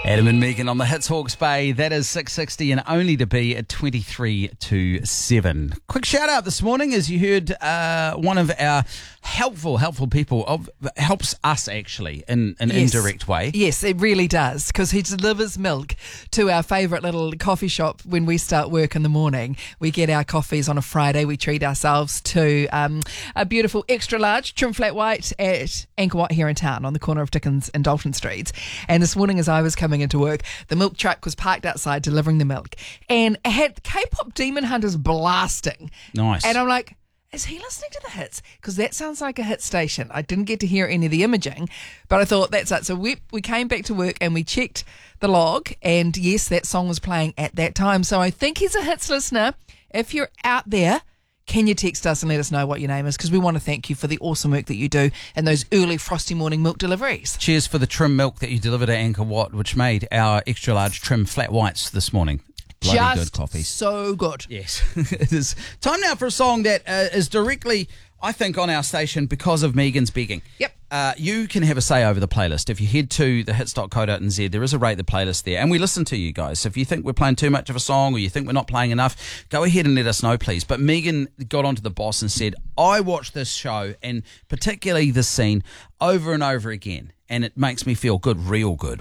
Adam and Megan on the Hits Hawke's Bay. That is 6:60 and only to be at 23 to 7. Quick shout out this morning as you heard one of our helpful people helps us actually in an indirect way. Yes, it really does, because he delivers milk to our favourite little coffee shop when we start work in the morning. We get our coffees on a Friday. We treat ourselves to a beautiful extra large trim flat white at Angkor Wat here in town on the corner of Dickens and Dalton Streets. And this morning as I was coming into work, the milk truck was parked outside delivering the milk and it had K-pop Demon Hunters blasting. Nice. And I'm like, is he listening to the hits? Because that sounds like a hit station. I didn't get to hear any of the imaging, but I thought that's it. So we came back to work and we checked the log, and yes, that song was playing at that time. So I think he's a hits listener. If you're out there, can you text us and let us know what your name is? Because we want to thank you for the awesome work that you do and those early frosty morning milk deliveries. Cheers for the trim milk that you delivered at Angkor Wat, which made our extra large trim flat whites this morning. Bloody Just good coffee. So good. Yes. It is time now for a song that is directly, I think, on our station because of Megan's begging. Yep. You can have a say over the playlist. If you head to thehits.co.nz, there is a rate the playlist there. And we listen to you guys. So if you think we're playing too much of a song or you think we're not playing enough, go ahead and let us know, please. But Megan got onto the boss and said, I watch this show, and particularly this scene, over and over again. And it makes me feel good, real good.